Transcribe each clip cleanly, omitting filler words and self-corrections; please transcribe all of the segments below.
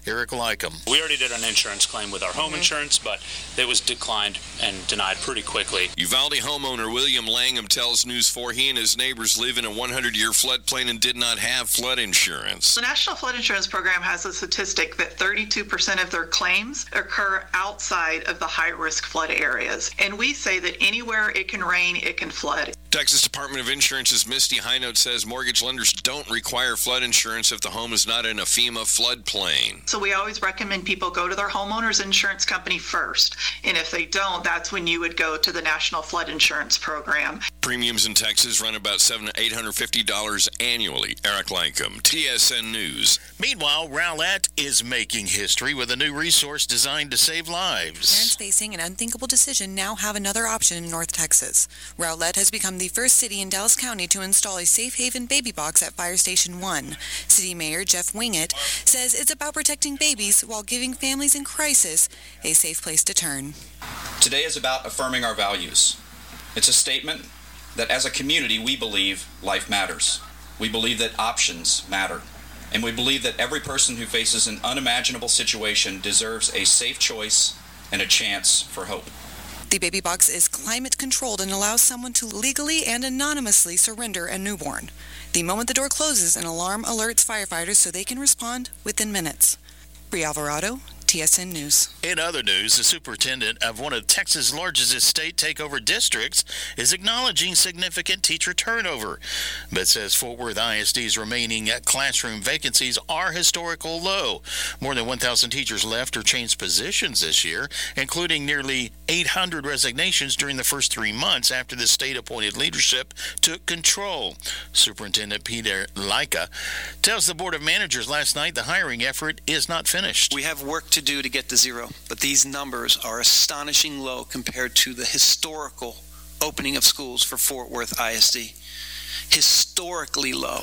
Eric Lycum. We already did an insurance claim with our home insurance, but it was declined and denied pretty quickly. Uvalde homeowner William Langham tells News 4 he and his neighbors live in a 100-year floodplain and did not have flood insurance. The National Flood Insurance Program has a statistic that 32% of their claims occur outside of the high-risk flood areas. And we say that anywhere it can rain, it can flood. Texas Department of Insurance's Misty Highnote says mortgage lenders don't require flood insurance if the home is not in a FEMA floodplain. So we always recommend people go to their homeowner's insurance company first. And if they don't, that's when you would go to the National Flood Insurance Program. Premiums in Texas run about $700 to $850 annually. Eric Lycum, TSN News. Meanwhile, Rowlett is making history with a new resource designed to save lives. Parents facing an unthinkable decision now have another option in North Texas. Rowlett has become the first city in Dallas County to install a Safe Haven baby box at Fire Station 1. City Mayor Jeff Wingett says it's about protecting babies while giving families in crisis a safe place to turn. Today is about affirming our values. It's a statement that as a community we believe life matters. We believe that options matter. And we believe that every person who faces an unimaginable situation deserves a safe choice and a chance for hope. The baby box is climate controlled and allows someone to legally and anonymously surrender a newborn. The moment the door closes, an alarm alerts firefighters so they can respond within minutes. Bri Alvarado, TSN News. In other news, the superintendent of one of Texas' largest state takeover districts is acknowledging significant teacher turnover, but says Fort Worth ISD's remaining classroom vacancies are historical low. More than 1,000 teachers left or changed positions this year, including nearly 800 resignations during the first 3 months after the state-appointed leadership took control. Superintendent Peter Leica tells the Board of Managers last night the hiring effort is not finished. We have work to do to get to zero, but these numbers are astonishing low compared to the historical opening of schools for Fort Worth ISD. Historically low.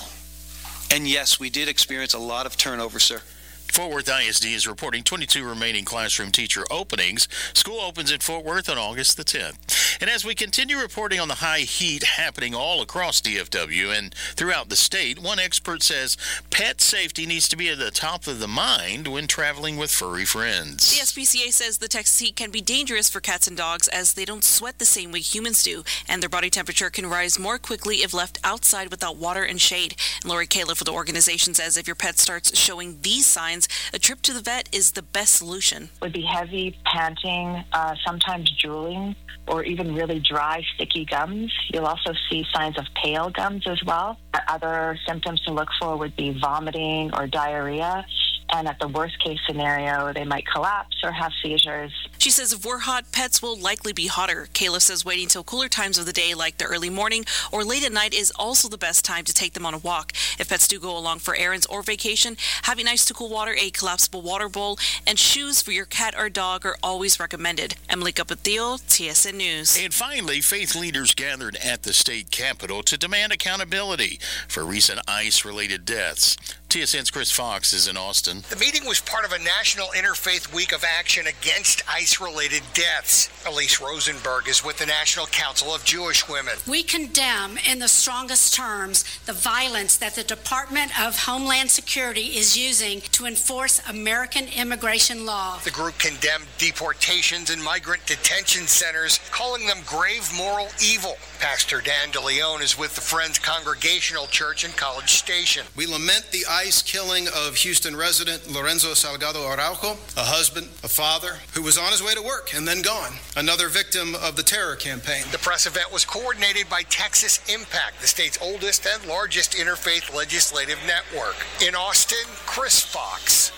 And yes, we did experience a lot of turnover, sir. Fort Worth ISD is reporting 22 remaining classroom teacher openings. School opens in Fort Worth on August the 10th. And as we continue reporting on the high heat happening all across DFW and throughout the state, one expert says pet safety needs to be at the top of the mind when traveling with furry friends. The SPCA says the Texas heat can be dangerous for cats and dogs as they don't sweat the same way humans do, and their body temperature can rise more quickly if left outside without water and shade. And Lori Califf with the organization says if your pet starts showing these signs, a trip to the vet is the best solution. Would be heavy, panting, sometimes drooling, or even really dry, sticky gums. You'll also see signs of pale gums as well. Other symptoms to look for would be vomiting or diarrhea. And at the worst case scenario, they might collapse or have seizures. She says if we're hot, pets will likely be hotter. Kayla says waiting till cooler times of the day like the early morning or late at night is also the best time to take them on a walk. If pets do go along for errands or vacation, having ice to cool water, a collapsible water bowl, and shoes for your cat or dog are always recommended. Emily Capatillo, TSN News. And finally, faith leaders gathered at the state capitol to demand accountability for recent ICE-related deaths. TSN's Chris Fox is in Austin. The meeting was part of a national interfaith week of action against ICE-related deaths. Elise Rosenberg is with the National Council of Jewish Women. We condemn in the strongest terms the violence that the Department of Homeland Security is using to enforce American immigration law. The group condemned deportations and migrant detention centers, calling them grave moral evil. Pastor Dan DeLeon is with the Friends Congregational Church in College Station. We lament the ICE killing of Houston resident Lorenzo Salgado Araujo, a husband, a father, who was on his way to work and then gone, another victim of the terror campaign. The press event was coordinated by Texas Impact, the state's oldest and largest interfaith legislative network. In Austin, Chris Fox,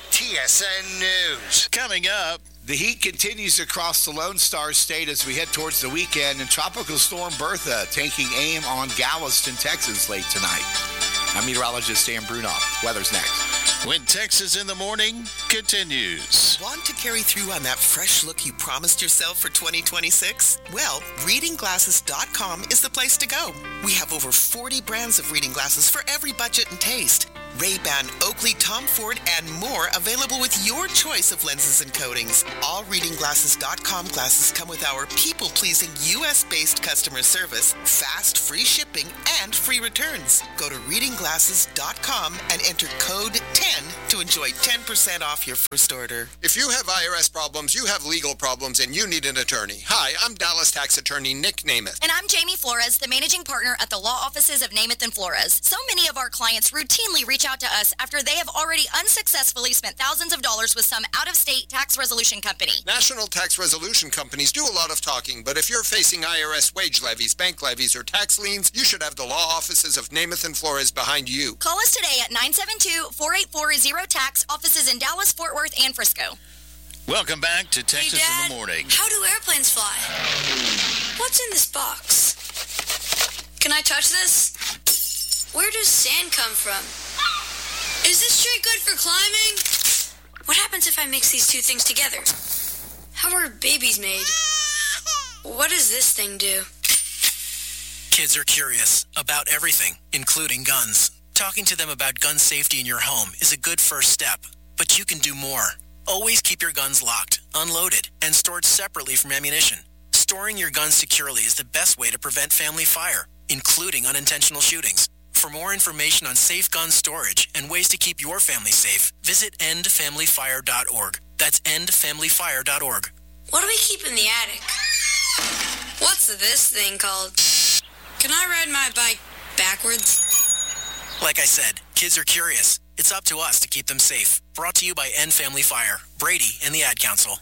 TSN News. Coming up, the heat continues across the Lone Star State as we head towards the weekend, and Tropical Storm Bertha taking aim on Galveston, Texas late tonight. I'm meteorologist Dan Brunoff. Weather's next. When Texas in the Morning continues. Want to carry through on that fresh look you promised yourself for 2026? Well, readingglasses.com is the place to go. We have over 40 brands of reading glasses for every budget and taste. Ray-Ban, Oakley, Tom Ford, and more available with your choice of lenses and coatings. All readingglasses.com glasses come with our people-pleasing U.S.-based customer service, fast, free shipping, and free returns. Go to readingglasses.com and enter code 10 to enjoy 10% off your first order. If you have IRS problems, you have legal problems, and you need an attorney. Hi, I'm Dallas tax attorney Nick Namath. And I'm Jamie Flores, the managing partner at the law offices of Namath and Flores. So many of our clients routinely reach out to us after they have already unsuccessfully spent thousands of dollars with some out-of-state tax resolution company. National tax resolution companies do a lot of talking, but if you're facing IRS wage levies, bank levies, or tax liens, you should have the law offices of Namath and Flores behind you. Call us today at 972-484-0TAX, offices in Dallas, Fort Worth, and Frisco. Welcome back to Texas Dad, in the Morning. How do airplanes fly? What's in this box? Can I touch this? Where does sand come from? Is this tree good for climbing? What happens if I mix these two things together? How are babies made? What does this thing do? Kids are curious about everything, including guns. Talking to them about gun safety in your home is a good first step, but you can do more. Always keep your guns locked, unloaded, and stored separately from ammunition. Storing your guns securely is the best way to prevent family fire, including unintentional shootings. For more information on safe gun storage and ways to keep your family safe, visit endfamilyfire.org. That's endfamilyfire.org. What do we keep in the attic? What's this thing called? Can I ride my bike backwards? Like I said, kids are curious. It's up to us to keep them safe. Brought to you by End Family Fire, Brady, and the Ad Council.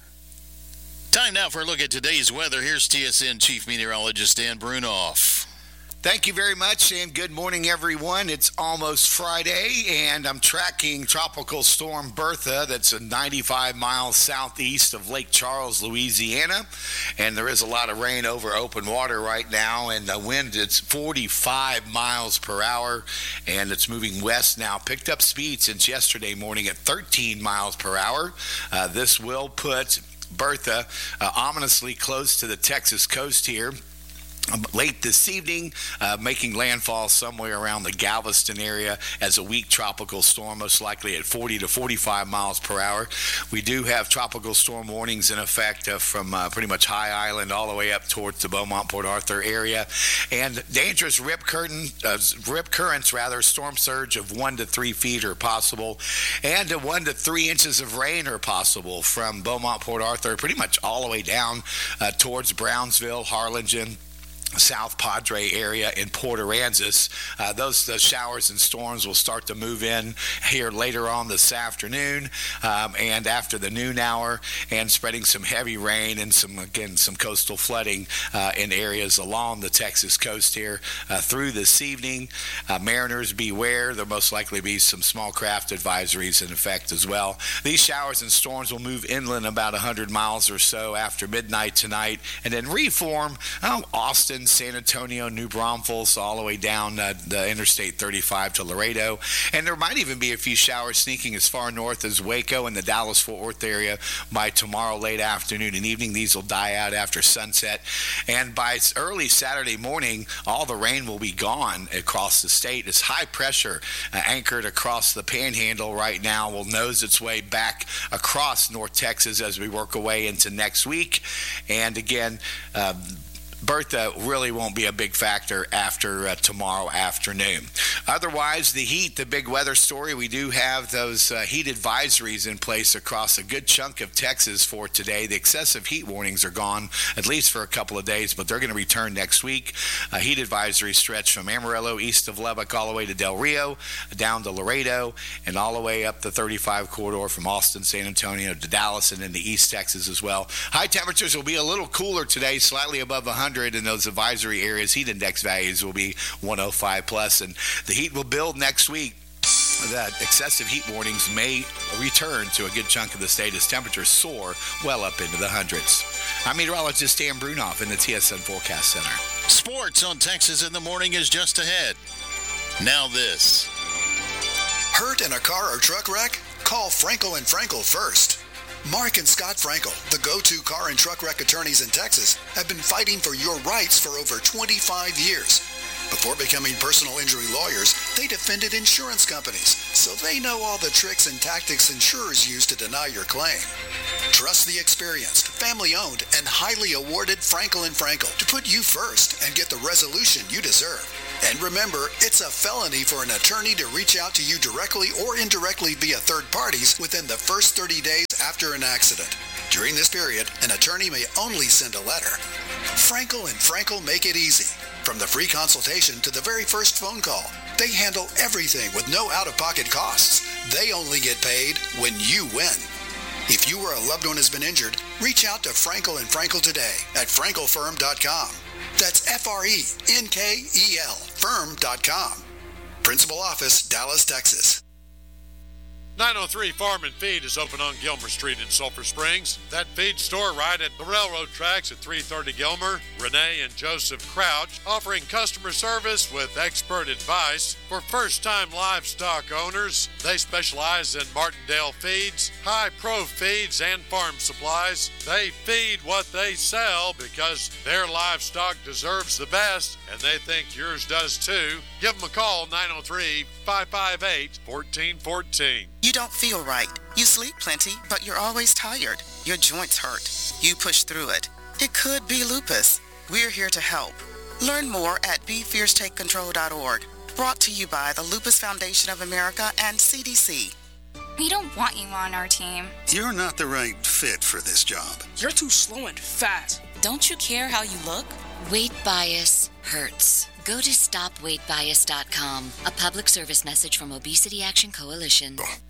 Time now for a look at today's weather. Here's TSN Chief Meteorologist Dan Brunoff. Thank you very much, and good morning, everyone. It's almost Friday, and I'm tracking Tropical Storm Bertha that's 95 miles southeast of Lake Charles, Louisiana, and there is a lot of rain over open water right now, and the wind is 45 miles per hour, and it's moving west now. Picked up speed since yesterday morning at 13 miles per hour. This will put Bertha ominously close to the Texas coast here late this evening, making landfall somewhere around the Galveston area as a weak tropical storm, most likely at 40 to 45 miles per hour. We do have tropical storm warnings in effect from pretty much High Island all the way up towards the Beaumont-Port Arthur area. And dangerous rip currents, storm surge of 1 to 3 feet are possible, and 1 to 3 inches of rain are possible from Beaumont-Port Arthur pretty much all the way down towards Brownsville, Harlingen, South Padre area in Port Aransas. Those showers and storms will start to move in here later on this afternoon and after the noon hour, and spreading some heavy rain and some coastal flooding in areas along the Texas coast here through this evening. Mariners beware. There'll most likely be some small craft advisories in effect as well. These showers and storms will move inland about 100 miles or so after midnight tonight, and then reform Austin, San Antonio, New Braunfels, all the way down the Interstate 35 to Laredo. And there might even be a few showers sneaking as far north as Waco and the Dallas-Fort Worth area by tomorrow late afternoon and evening. These will die out after sunset. And by early Saturday morning, all the rain will be gone across the state. As high pressure anchored across the panhandle right now will nose its way back across North Texas as we work our way into next week. And again, Bertha really won't be a big factor after tomorrow afternoon. Otherwise, the heat, the big weather story, we do have those heat advisories in place across a good chunk of Texas for today. The excessive heat warnings are gone, at least for a couple of days, but they're going to return next week. Heat advisory stretch from Amarillo, east of Lubbock, all the way to Del Rio, down to Laredo, and all the way up the 35 corridor from Austin, San Antonio to Dallas, and into East Texas as well. High temperatures will be a little cooler today, slightly above 100 in those advisory areas. Heat index values will be 105 plus, and the heat will build next week. That excessive heat warnings may return to a good chunk of the state as temperatures soar well up into the hundreds. I'm meteorologist Dan Brunoff in the TSN Forecast Center. Sports on Texas in the Morning is just ahead. Now this. Hurt in a car or truck wreck? Call Frankel & Frankel first. Mark and Scott Frankel, the go-to car and truck wreck attorneys in Texas, have been fighting for your rights for over 25 years. Before becoming personal injury lawyers, They defended insurance companies, so they know all the tricks and tactics insurers use to deny your claim. Trust the experienced, family-owned, and highly awarded Frankel & Frankel to put you first and get the resolution you deserve. And remember, it's a felony for an attorney to reach out to you directly or indirectly via third parties within the first 30 days after an accident. During this period, an attorney may only send a letter. Frankel & Frankel make it easy. From the free consultation to the very first phone call, they handle everything with no out-of-pocket costs. They only get paid when you win. If you or a loved one has been injured, reach out to Frankel & Frankel today at frankelfirm.com. That's F-R-E-N-K-E-L firm.com. Principal office, Dallas, Texas. 903 Farm and Feed is open on Gilmer Street in Sulphur Springs. That feed store right at the railroad tracks at 330 Gilmer. Renee and Joseph Crouch offering customer service with expert advice for first-time livestock owners. They specialize in Martindale feeds, high-pro feeds, and farm supplies. They feed what they sell because their livestock deserves the best, and they think yours does too. Give them a call, 903-558-1414. You don't feel right. You sleep plenty, but you're always tired. Your joints hurt. You push through it. It could be lupus. We're here to help. Learn more at BeFierceTakeControl.org. Brought to you by the Lupus Foundation of America and CDC. We don't want you on our team. You're not the right fit for this job. You're too slow and fast. Don't you care how you look? Weight bias hurts. Go to StopWeightBias.com. A public service message from Obesity Action Coalition.